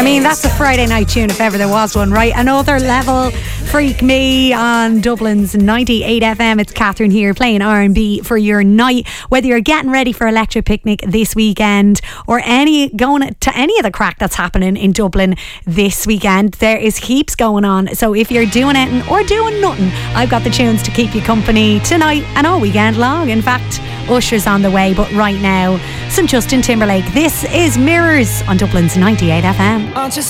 I mean, that's a Friday night tune if ever there was one, right? Another level, Freak Me on Dublin's 98 FM. It's Catherine here playing R&B for your night. Whether you're getting ready for Electric Picnic this weekend or going to any of the crack that's happening in Dublin this weekend, there is heaps going on. So if you're doing anything or doing nothing, I've got the tunes to keep you company tonight and all weekend long. In fact, Usher's on the way, but right now, some Justin Timberlake. This is Mirrors on Dublin's 98 FM. Aren't you